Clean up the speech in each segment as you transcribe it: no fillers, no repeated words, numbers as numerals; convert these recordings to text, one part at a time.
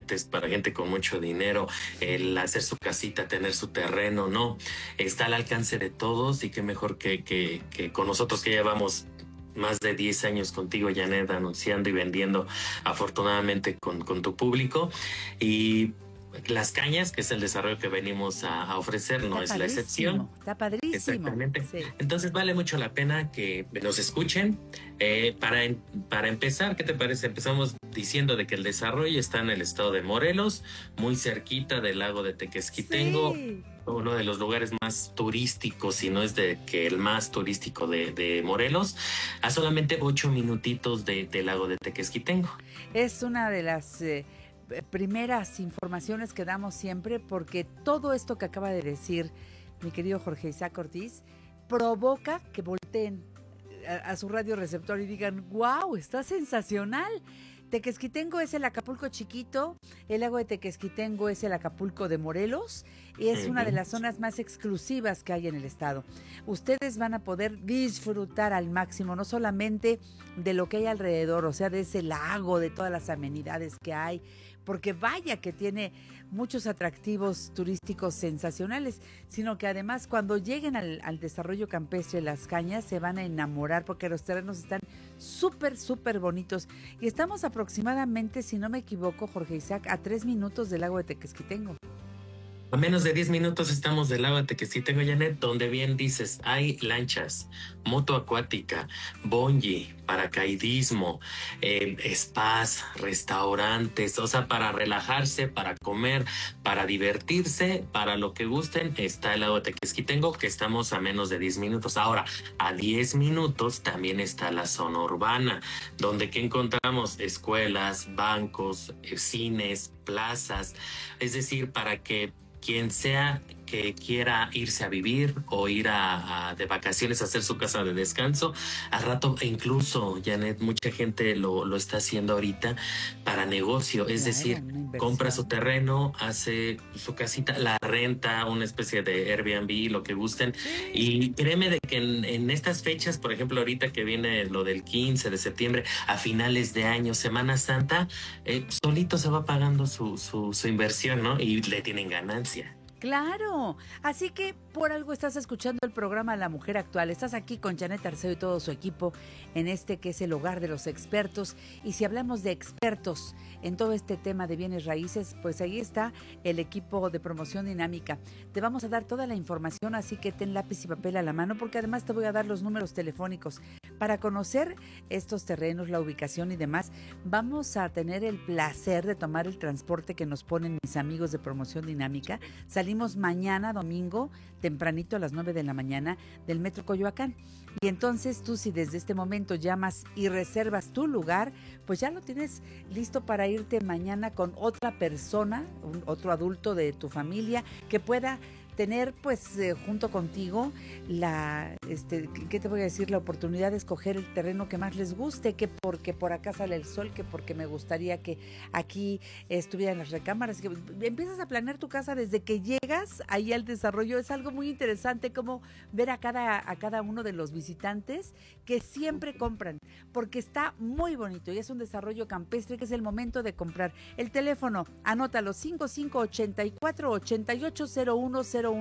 pudientes, para gente con mucho dinero, el hacer su casita, tener su terreno, no. Está al alcance de todos y qué mejor que con nosotros que llevamos más de 10 años contigo, Janet, anunciando y vendiendo afortunadamente con tu público. Y Las Cañas, que es el desarrollo que venimos a ofrecer, no es la excepción. Está padrísimo. Exactamente. Sí. Entonces vale mucho la pena que nos escuchen. Para empezar, ¿qué te parece? Empezamos diciendo de que el desarrollo está en el estado de Morelos, muy cerquita del lago de Tequesquitengo. Sí. Uno de los lugares más turísticos, si no es de que el más turístico de Morelos, a solamente 8 minutitos del lago de Tequesquitengo. Es una de las primeras informaciones que damos siempre, porque todo esto que acaba de decir mi querido Jorge Isaac Ortiz provoca que volteen a su radio receptor y digan, wow, está sensacional. Tequesquitengo es el Acapulco chiquito, el lago de Tequesquitengo es el Acapulco de Morelos y es una de las zonas más exclusivas que hay en el estado. Ustedes van a poder disfrutar al máximo, no solamente de lo que hay alrededor, o sea, de ese lago, de todas las amenidades que hay, porque vaya que tiene muchos atractivos turísticos sensacionales, sino que además cuando lleguen al desarrollo campestre Las Cañas se van a enamorar porque los terrenos están súper, súper bonitos. Y estamos aproximadamente, si no me equivoco, Jorge Isaac, a 3 minutos del lago de Tequesquitengo. A menos de 10 minutos estamos del lago de Tequesquitengo, Janet, donde bien dices, hay lanchas, moto acuática, bungee, paracaidismo, spas, restaurantes, o sea, para relajarse, para comer, para divertirse, para lo que gusten, está el lago de Tequesquitengo, que estamos a menos de 10 minutos. Ahora, a 10 minutos también está la zona urbana, donde ¿qué encontramos? Escuelas, bancos, cines, plazas, es decir, para que quien sea que quiera irse a vivir o ir de vacaciones a hacer su casa de descanso, al rato, e incluso, Janet, mucha gente lo está haciendo ahorita para negocio, es decir, compra su terreno, hace su casita, la renta, una especie de Airbnb, lo que gusten, y créeme de que en estas fechas, por ejemplo, ahorita que viene lo del 15 de septiembre, a finales de año, Semana Santa, solito se va pagando su inversión, ¿no? Y le tienen ganancia. Claro, así que por algo estás escuchando el programa La Mujer Actual. Estás aquí con Janet Arceo y todo su equipo en este que es el hogar de los expertos. Y si hablamos de expertos en todo este tema de bienes raíces, pues ahí está el equipo de Promoción Dinámica. Te vamos a dar toda la información, así que ten lápiz y papel a la mano, porque además te voy a dar los números telefónicos para conocer estos terrenos, la ubicación y demás. Vamos a tener el placer de tomar el transporte que nos ponen mis amigos de Promoción Dinámica. Salimos mañana, domingo, tempranito a las 9 de la mañana del Metro Coyoacán. Y entonces tú, si desde este momento llamas y reservas tu lugar, pues ya lo tienes listo para irte mañana con otra persona, otro adulto de tu familia que pueda tener pues junto contigo ¿qué te voy a decir? La oportunidad de escoger el terreno que más les guste, que porque por acá sale el sol, que porque me gustaría que aquí estuvieran las recámaras, que empiezas a planear tu casa desde que llegas ahí al desarrollo. Es algo muy interesante como ver a cada uno de los visitantes que siempre compran, porque está muy bonito y es un desarrollo campestre que es el momento de comprar. El teléfono, anótalo, 5584-880101,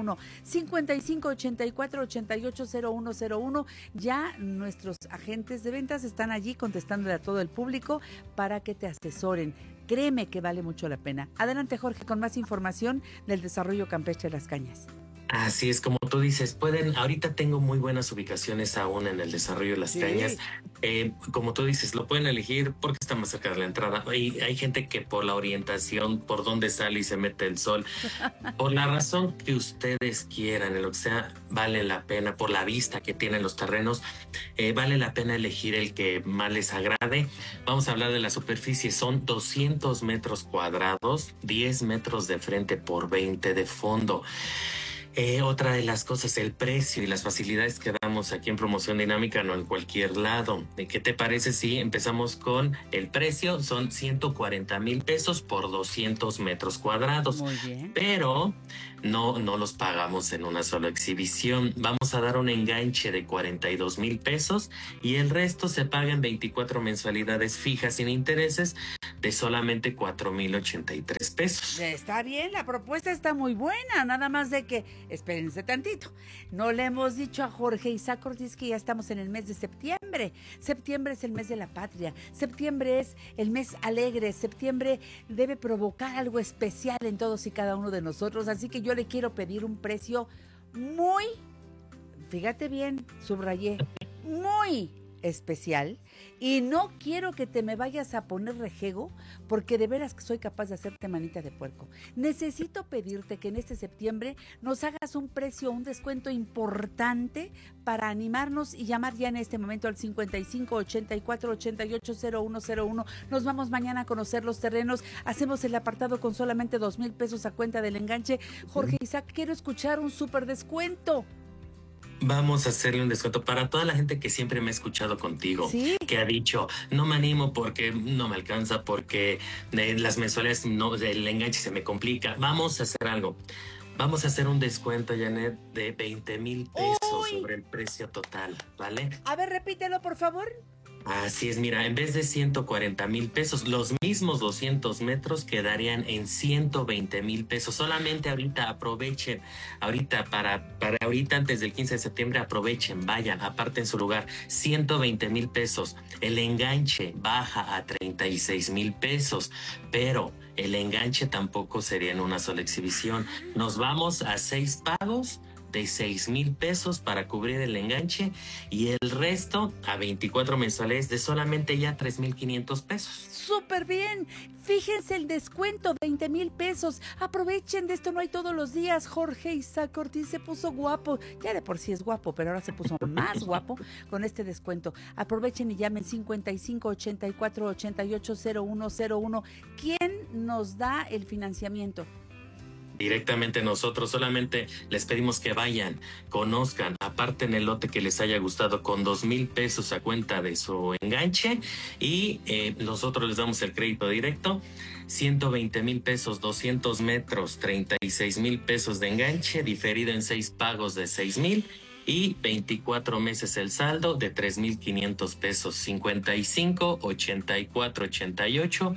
5584-880101. Ya nuestros agentes de ventas están allí contestándole a todo el público para que te asesoren. Créeme que vale mucho la pena. Adelante, Jorge, con más información del desarrollo campestre de Las Cañas. Así es, como tú dices, ahorita tengo muy buenas ubicaciones aún en el desarrollo de Las Cañas. Como tú dices, lo pueden elegir porque está más cerca de la entrada. Y hay gente que por la orientación, por dónde sale y se mete el sol, por la razón que ustedes quieran, en lo que sea, vale la pena, por la vista que tienen los terrenos, vale la pena elegir el que más les agrade. Vamos a hablar de la superficie, son 200 metros cuadrados, 10 metros de frente por 20 de fondo. Otra de las cosas, el precio y las facilidades que estamos aquí en Promoción Dinámica, no en cualquier lado. ¿Qué te parece si empezamos con el precio? Son 140,000 pesos por 200 metros cuadrados. Muy bien. Pero no los pagamos en una sola exhibición. Vamos a dar un enganche de 42,000 pesos y el resto se paga en 24 mensualidades fijas sin intereses de solamente 4,083 pesos. Está bien, la propuesta está muy buena, nada más de que, espérense tantito, no le hemos dicho a Jorge Isaac Ortiz que ya estamos en el mes de septiembre. Septiembre es el mes de la patria, septiembre es el mes alegre, septiembre debe provocar algo especial en todos y cada uno de nosotros, así que yo le quiero pedir un precio muy, fíjate bien, subrayé, muy especial, y no quiero que te me vayas a poner rejego porque de veras que soy capaz de hacerte manita de puerco. Necesito pedirte que en este septiembre nos hagas un precio, un descuento importante para animarnos y llamar ya en este momento al 55 84 88 0101. Nos vamos mañana a conocer los terrenos, hacemos el apartado con solamente 2,000 pesos a cuenta del enganche. Jorge Isaac, quiero escuchar un súper descuento. Vamos a hacerle un descuento para toda la gente que siempre me ha escuchado contigo, ¿sí? Que ha dicho, no me animo porque no me alcanza, porque las mensualidades, no, el enganche se me complica. Vamos a hacer algo. Vamos a hacer un descuento, Janet, de 20,000 pesos sobre el precio total, ¿vale? A ver, repítelo, por favor. Así es, mira, en vez de 140,000 pesos, los mismos 200 metros quedarían en 120,000 pesos. Solamente ahorita aprovechen, ahorita para ahorita antes del 15 de septiembre aprovechen, vayan, aparten su lugar, 120,000 pesos. El enganche baja a 36,000 pesos, pero el enganche tampoco sería en una sola exhibición. Nos vamos a 6 pagos de 6,000 pesos para cubrir el enganche y el resto a 24 mensuales de solamente ya 3,500 pesos. ¡Súper bien! Fíjense el descuento, 20,000 pesos. Aprovechen de esto, no hay todos los días. Jorge Isaac Ortiz se puso guapo. Ya de por sí es guapo, pero ahora se puso más guapo con este descuento. Aprovechen y llamen 55 84 88 0101. ¿Quién nos da el financiamiento? Directamente nosotros, solamente les pedimos que vayan, conozcan, aparten el lote que les haya gustado con 2,000 pesos a cuenta de su enganche y nosotros les damos el crédito directo, 120,000 pesos, 200 metros, 36,000 pesos de enganche, diferido en 6 pagos de 6,000 y 24 meses el saldo de 3,500 pesos, 55 84 88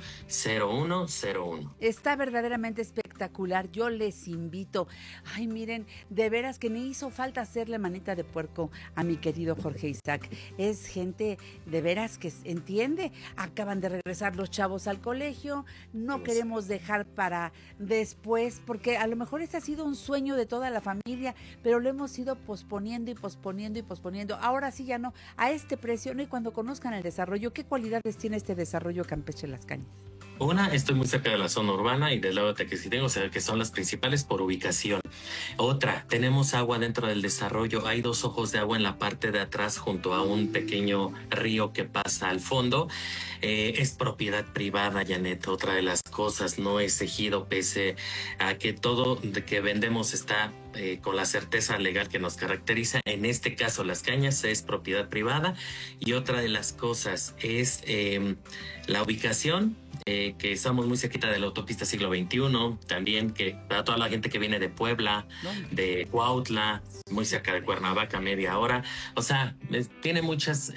0101. Está verdaderamente espectacular, yo les invito. Ay, miren, de veras que me hizo falta hacerle manita de puerco a mi querido Jorge Isaac. Es gente de veras que entiende. Acaban de regresar los chavos al colegio, no queremos dejar para después, porque a lo mejor este ha sido un sueño de toda la familia, pero lo hemos ido posponiendo y posponiendo y posponiendo. Ahora sí ya no, a este precio, ¿no? Y cuando conozcan el desarrollo, ¿qué cualidades tiene este desarrollo Campeche Las Cañas? Una, estoy muy cerca de la zona urbana y del lado de Tequesquitengo, o sea, que son las principales por ubicación. Otra, tenemos agua dentro del desarrollo. Hay 2 ojos de agua en la parte de atrás junto a un pequeño río que pasa al fondo. Es propiedad privada, Janet. Otra de las cosas, no es ejido, pese a que todo de que vendemos está con la certeza legal que nos caracteriza. En este caso, Las Cañas es propiedad privada. Y otra de las cosas es la ubicación. Que estamos muy cerquita de la autopista siglo XXI, también que para toda la gente que viene de Puebla, de Cuautla, muy cerca de Cuernavaca, media hora, o sea, tiene muchas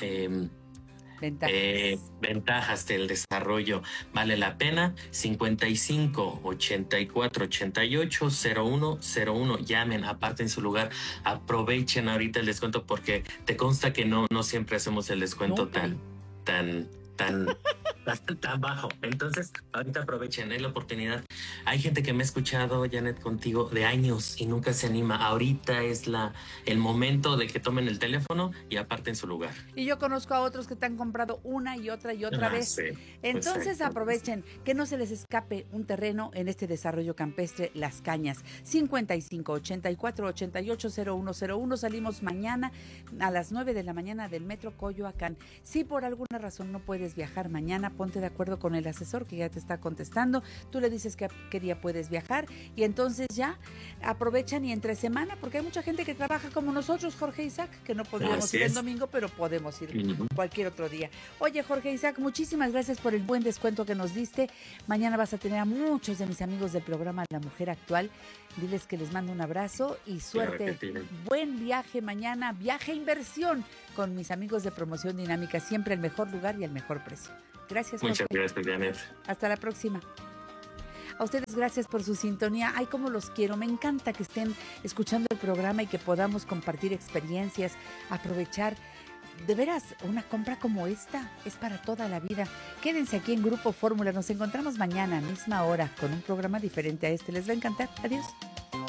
ventajas del desarrollo. Vale la pena. 55 84 88 0101. Llamen, aparten su lugar, aprovechen ahorita el descuento porque te consta que no siempre hacemos el descuento tan bajo. Entonces, ahorita aprovechen, es la oportunidad. Hay gente que me ha escuchado, Janet, contigo de años y nunca se anima. Ahorita es el momento de que tomen el teléfono y aparten su lugar. Y yo conozco a otros que te han comprado una y otra vez. Sí. Entonces aprovechen, que no se les escape un terreno en este desarrollo campestre Las Cañas. 55 84 88 0101. Salimos mañana a las 9 de la mañana del Metro Coyoacán. Si por alguna razón no puedes viajar mañana, ponte de acuerdo con el asesor que ya te está contestando, tú le dices que qué día puedes viajar y entonces ya aprovechan y entre semana, porque hay mucha gente que trabaja como nosotros, Jorge Isaac, que no podríamos ir el domingo, pero podemos ir cualquier otro día. Oye, Jorge Isaac, muchísimas gracias por el buen descuento que nos diste. Mañana vas a tener a muchos de mis amigos del programa La Mujer Actual. Diles que les mando un abrazo y suerte. Claro, buen viaje mañana, viaje inversión con mis amigos de Promoción Dinámica, siempre el mejor lugar y el mejor precio. Gracias, Jorge. Muchas gracias, Janet. Hasta la próxima. A ustedes gracias por su sintonía. Ay, cómo los quiero. Me encanta que estén escuchando el programa y que podamos compartir experiencias, aprovechar. De veras, una compra como esta es para toda la vida. Quédense aquí en Grupo Fórmula. Nos encontramos mañana, misma hora, con un programa diferente a este. Les va a encantar. Adiós.